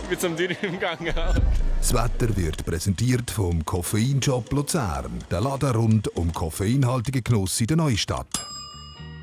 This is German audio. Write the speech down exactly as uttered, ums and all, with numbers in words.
Ich bin zum Tier im Gang. Das Wetter wird präsentiert vom Koffeinshop Luzern. Der Laden rund um koffeinhaltigen Genuss in der Neustadt.